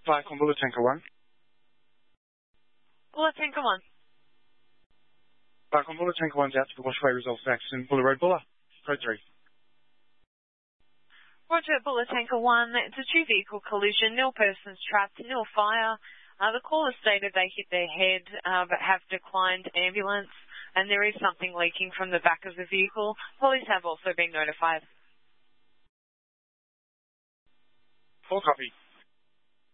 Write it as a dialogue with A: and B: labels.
A: Fire on Bullet Tanker 1.
B: Bullet Tanker 1.
A: Fire on Bullet Tanker 1's out to the Washaway Resolve Facts in Buller Road, Buller. Code 3.
B: Roger, Bullet Tanker 1. It's a two-vehicle collision. Nil persons trapped, nil fire. The caller stated they hit their head but have declined ambulance, and there is something leaking from the back of the vehicle. Police have also been notified.
A: Full copy.